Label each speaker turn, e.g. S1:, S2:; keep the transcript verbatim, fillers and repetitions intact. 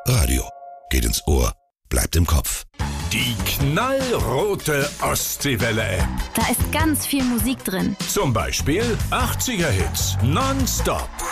S1: Radio. Geht ins Ohr, bleibt im Kopf.
S2: Die knallrote Ostseewelle-App.
S3: Da ist ganz viel Musik drin.
S2: Zum Beispiel achtziger Hits nonstop.